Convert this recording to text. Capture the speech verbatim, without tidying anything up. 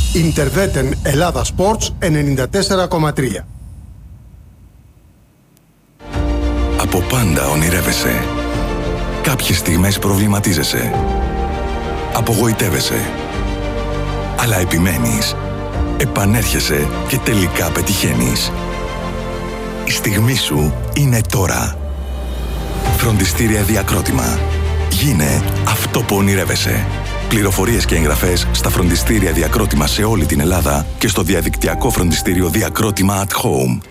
Interveten Ελλάδα Sports ενενήντα τέσσερα κόμμα τρία. Από πάντα ονειρεύεσαι. Κάποιες στιγμές προβληματίζεσαι. Απογοητεύεσαι. Αλλά επιμένεις. Επανέρχεσαι και τελικά πετυχαίνεις. Η στιγμή σου είναι τώρα. Φροντιστήρια Διακρότημα. Γίνε αυτό που ονειρεύεσαι. Πληροφορίες και εγγραφές στα φροντιστήρια Διακρότημα σε όλη την Ελλάδα και στο διαδικτυακό φροντιστήριο Διακρότημα at Home.